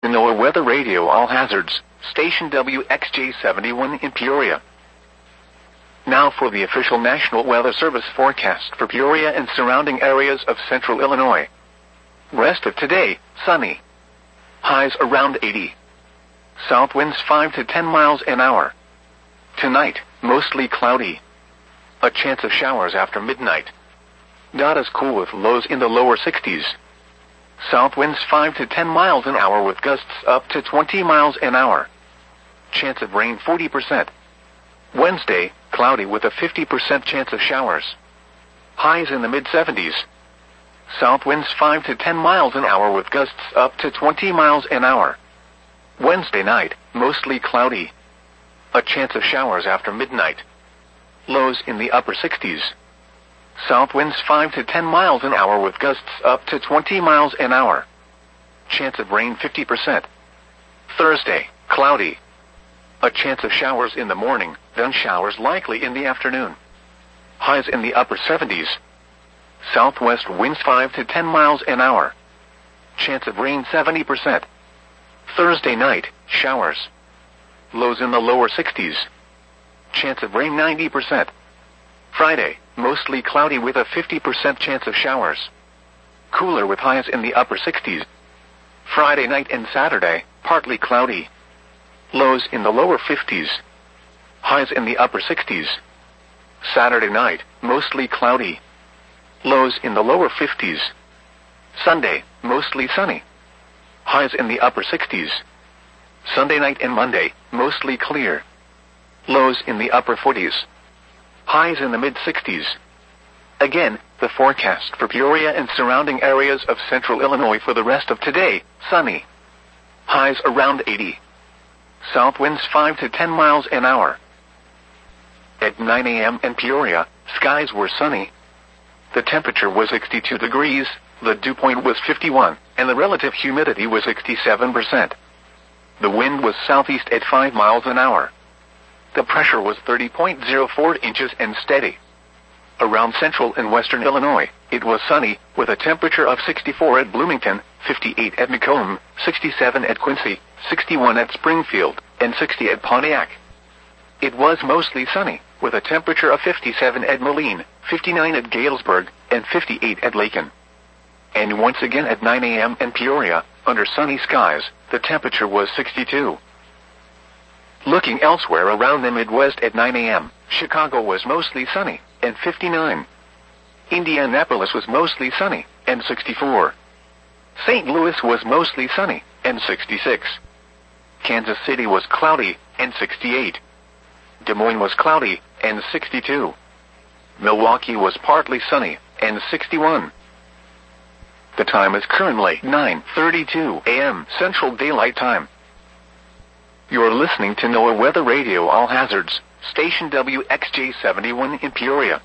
NOAA Weather Radio All Hazards, station WXJ71 in Peoria. Now for the official National Weather Service forecast for Peoria and surrounding areas of central Illinois. Rest of today, sunny. Highs around 80. South winds 5 to 10 miles an hour. Tonight, mostly cloudy. A chance of showers after midnight. Not as cool with lows in the lower 60s. South winds 5 to 10 miles an hour with gusts up to 20 miles an hour. Chance of rain 40%. Wednesday, cloudy with a 50% chance of showers. Highs in the mid-70s. South winds 5 to 10 miles an hour with gusts up to 20 miles an hour. Wednesday night, mostly cloudy. A chance of showers after midnight. Lows in the upper 60s. South winds 5 to 10 miles an hour with gusts up to 20 miles an hour. Chance of rain 50%. Thursday, cloudy. A chance of showers in the morning, then showers likely in the afternoon. Highs in the upper 70s. Southwest winds 5 to 10 miles an hour. Chance of rain 70%. Thursday night, showers. Lows in the lower 60s. Chance of rain 90%. Friday, mostly cloudy with a 50% chance of showers. Cooler with highs in the upper 60s. Friday night and Saturday, partly cloudy. Lows in the lower 50s. Highs in the upper 60s. Saturday night, mostly cloudy. Lows in the lower 50s. Sunday, mostly sunny. Highs in the upper 60s. Sunday night and Monday, mostly clear. Lows in the upper 40s. Highs in the mid-60s. Again, the forecast for Peoria and surrounding areas of central Illinois for the rest of today, sunny. Highs around 80. South winds 5 to 10 miles an hour. At 9 a.m. in Peoria, skies were sunny. The temperature was 62 degrees, the dew point was 51, and the relative humidity was 67%. The wind was southeast at 5 miles an hour. The pressure was 30.04 inches and steady. Around central and western Illinois, it was sunny, with a temperature of 64 at Bloomington, 58 at Macomb, 67 at Quincy, 61 at Springfield, and 60 at Pontiac. It was mostly sunny, with a temperature of 57 at Moline, 59 at Galesburg, and 58 at Lakin. And once again at 9 a.m. in Peoria, under sunny skies, the temperature was 62. Looking elsewhere around the Midwest at 9 a.m., Chicago was mostly sunny, and 59. Indianapolis was mostly sunny, and 64. St. Louis was mostly sunny, and 66. Kansas City was cloudy, and 68. Des Moines was cloudy, and 62. Milwaukee was partly sunny, and 61. The time is currently 9:32 a.m. Central Daylight Time. You're listening to NOAA Weather Radio All Hazards, station WXJ71 in Peoria.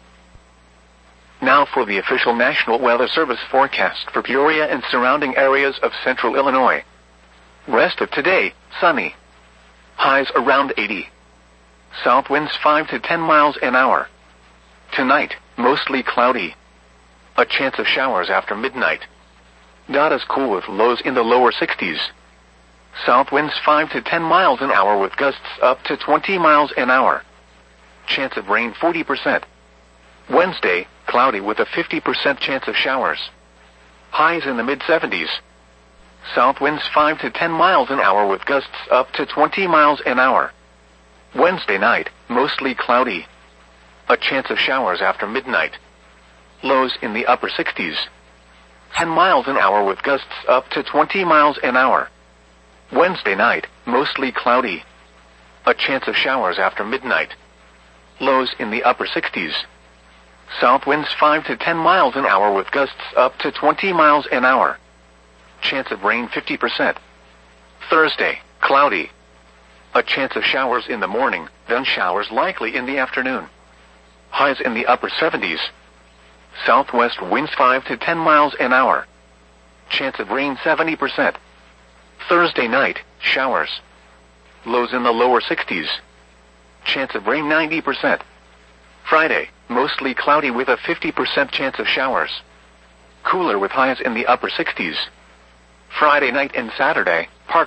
Now for the official National Weather Service forecast for Peoria and surrounding areas of central Illinois. Rest of today, sunny. Highs around 80. South winds 5 to 10 miles an hour. Tonight, mostly cloudy. A chance of showers after midnight. Not as cool with lows in the lower 60s. South winds 5 to 10 miles an hour with gusts up to 20 miles an hour. Chance of rain 40%. Wednesday, cloudy with a 50% chance of showers. Highs in the mid-70s. South winds 5 to 10 miles an hour with gusts up to 20 miles an hour. Wednesday night, mostly cloudy. A chance of showers after midnight. Lows in the upper 60s. 10 miles an hour with gusts up to 20 miles an hour. Wednesday night, mostly cloudy. A chance of showers after midnight. Lows in the upper 60s. South winds 5 to 10 miles an hour with gusts up to 20 miles an hour. Chance of rain 50%. Thursday, cloudy. A chance of showers in the morning, then showers likely in the afternoon. Highs in the upper 70s. Southwest winds 5 to 10 miles an hour. Chance of rain 70%. Thursday night, showers. Lows in the lower 60s. Chance of rain 90%. Friday, mostly cloudy with a 50% chance of showers. Cooler with highs in the upper 60s. Friday night and Saturday,